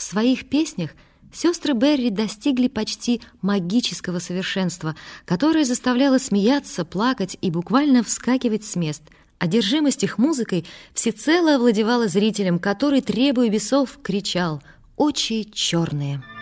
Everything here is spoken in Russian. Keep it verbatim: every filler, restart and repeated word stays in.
своих песнях сестры Берри достигли почти магического совершенства, которое заставляло смеяться, плакать и буквально вскакивать с мест. Одержимость их музыкой всецело овладевала зрителем, который, требуя весов, кричал: «Очи черные».